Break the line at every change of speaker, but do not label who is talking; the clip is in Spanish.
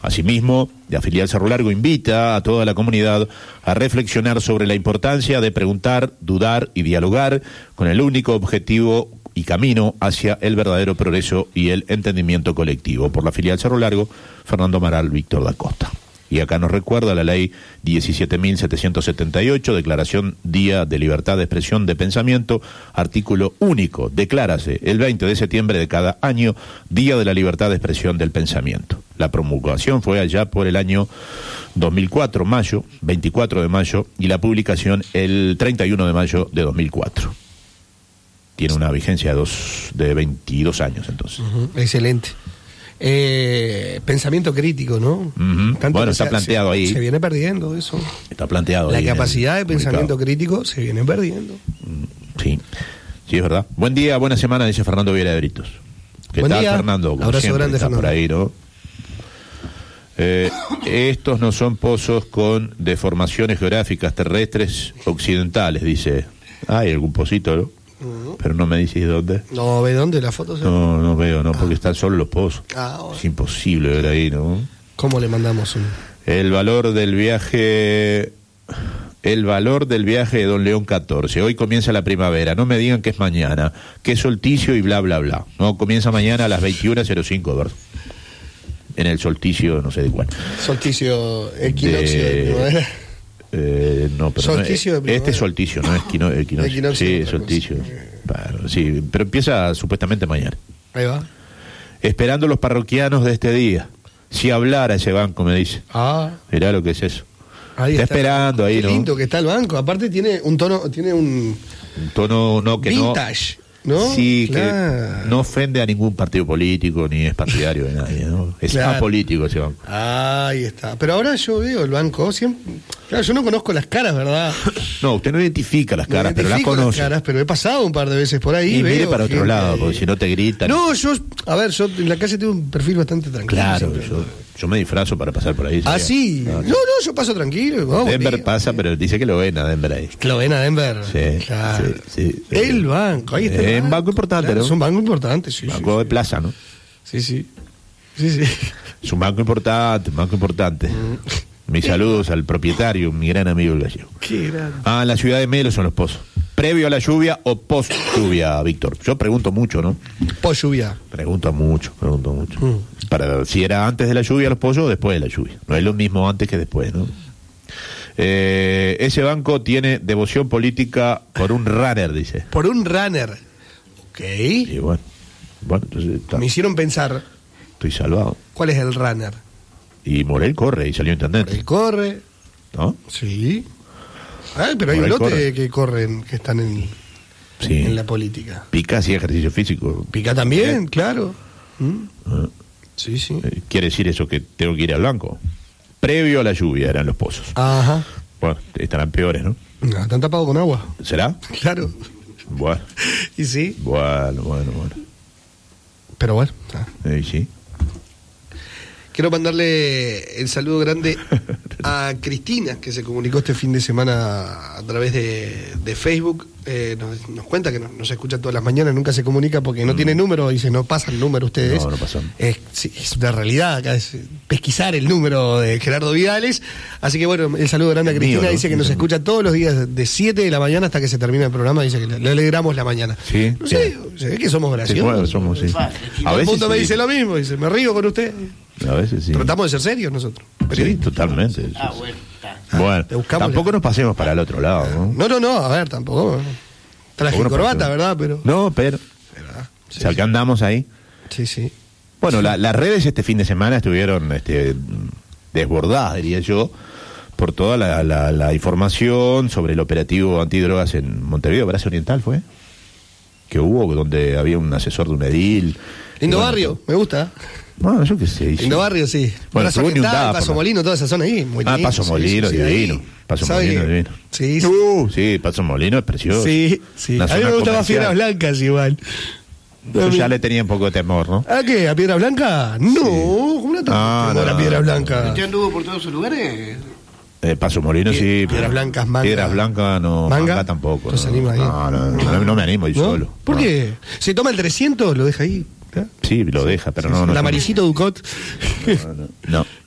Asimismo, la filial Cerro Largo invita a toda la comunidad a reflexionar sobre la importancia de preguntar, dudar y dialogar con el único objetivo y camino hacia el verdadero progreso y el entendimiento colectivo. Por la filial Cerro Largo, Fernando Amaral, Víctor da Costa. Y acá nos recuerda la ley 17.778, Declaración Día de Libertad de Expresión de Pensamiento, artículo único, declárase el 20 de septiembre de cada año, Día de la Libertad de Expresión del Pensamiento. La promulgación fue allá por el año 2004, mayo, 24 de mayo, y la publicación el 31 de mayo de 2004. Tiene una vigencia de 22 años, entonces.
Excelente. Pensamiento crítico, ¿no?
Bueno, está planteado ahí.
Se viene perdiendo eso.
Está planteado ahí.
La capacidad de pensamiento crítico se viene perdiendo.
Sí, sí, es verdad. Buen día, buena semana, dice Fernando Viera de Britos. ¿Qué tal, Fernando? Como
abrazo
siempre,
grande, Fernando.
Por ahí, ¿no? Estos no son pozos con deformaciones geográficas terrestres occidentales, dice. Hay algún pocito, ¿no? Pero no me dices dónde.
No, ¿ve dónde la foto?
No veo, porque están solo los pozos.
Bueno.
Es imposible ver ahí, ¿no?
¿Cómo le mandamos un...?
El valor del viaje de Don León 14. Hoy comienza la primavera. No me digan que es mañana, que es solsticio y bla, bla, bla. No, comienza mañana a las 21:05, ¿verdad? En el solsticio, no sé de cuál.
Solsticio, equinoccio de primavera.
No, pero
solsticio
no, este es solsticio, no es equinoccio. Sí, solsticio. Claro, sí, pero empieza supuestamente mañana.
Ahí va.
Esperando los parroquianos de este día. Si hablara ese banco, me dice. Mirá lo que es eso.
Ahí
está esperando ahí,
¿no? Qué lindo que está el banco. Aparte tiene un tono, un
tono no que
vintage, ¿no?
Sí,
claro.
Que no ofende a ningún partido político ni es partidario de nadie, ¿no? Es apolítico ese banco.
Ahí está. Pero ahora yo veo el banco siempre. Claro, yo no conozco las caras, ¿verdad?
No, usted no identifica las caras, pero las conoce.
Pero he pasado un par de veces por ahí.
Y mire para otro lado, porque si no te gritan.
No, yo en la calle tengo un perfil bastante tranquilo.
Claro, yo me disfrazo para pasar por ahí.
Sí. No, yo paso tranquilo.
Denver pasa, pero dice que lo ven a Denver ahí.
Que lo ven a Denver.
Sí,
claro.
Sí.
El banco, ahí está.
Es un banco importante,
claro,
¿no?
Es un banco importante, sí.
Banco de plaza, ¿no?
Sí.
Es un banco importante. Mis saludos al propietario, mi gran amigo el gallego.
Qué grande.
La ciudad de Melo son los pozos. ¿Previo a la lluvia o post lluvia, Víctor? Yo pregunto mucho, ¿no?
Post lluvia.
Pregunto mucho. Para si era antes de la lluvia los pozos o después de la lluvia. No es lo mismo antes que después, ¿no? Ese banco tiene devoción política por un runner, dice.
Por un runner. Ok.
Y bueno, entonces
me hicieron pensar.
Estoy salvado.
¿Cuál es el runner?
Y Morel corre y salió intendente.
Morel corre.
¿No?
Sí. Pero hay un lote que corren, que están en la política.
Pica sí ejercicio físico.
Pica también, claro. Sí.
¿Quiere decir eso que tengo que ir al banco? Previo a la lluvia eran los pozos.
Ajá.
Bueno, estarán peores, ¿no?
No, están tapados con agua.
¿Será?
Claro.
Bueno.
¿Y sí?
Bueno.
Pero bueno.
Sí.
Quiero mandarle el saludo grande a Cristina, que se comunicó este fin de semana a través de Facebook. Nos cuenta que nos escucha todas las mañanas, nunca se comunica porque no tiene número, dice, no pasan número ustedes.
No pasan.
Es de realidad, acá es pesquisar el número de Gerardo Vidales. Así que bueno, el saludo grande a Cristina, ¿no? Dice que nos escucha todos los días de 7 de la mañana hasta que se termina el programa, dice que le alegramos la mañana.
Sí.
No sé, se ve que somos graciosos.
Sí, bueno, somos, sí.
Todo el mundo me dice lo mismo, dice, me río con usted.
A veces sí.
Tratamos de ser serios nosotros.
Sí, totalmente. Bueno, tampoco nos pasemos para el otro lado, ¿no?
No, a ver, tampoco. Traje y corbata, ¿verdad? Pero
o sea, que andamos ahí.
Sí.
Bueno, las redes este fin de semana estuvieron desbordadas, diría yo, por toda la información sobre el operativo antidrogas en Montevideo, Brazo Oriental, ¿fue? Que hubo, donde había un asesor de un edil.
Lindo barrio, me gusta.
Bueno, yo qué sé.
Lindo barrio, sí.
Bueno,
Brazo Oriental, Paso Molino, toda esa zona ahí. Muy lindo.
Paso Molino, divino. Paso Molino, divino.
Sí.
Sí, Paso Molino es precioso.
Sí. A mí me gustaba Piedras Blancas igual.
Yo ya le tenía un poco de temor, ¿no?
¿A qué? ¿A Piedra Blanca? No, ¿cómo no temor a Piedra Blanca?
¿Usted anduvo por todos esos lugares?
Paso Molino, sí.
Piedras Blancas, Manga.
Piedras Blancas no. Manga tampoco.
¿No se anima ahí?
No me animo, yo solo.
¿Por qué? ¿Se toma el 300? ¿Lo deja ahí?
Sí, lo deja, pero no.
El amarillito Ducot.
No.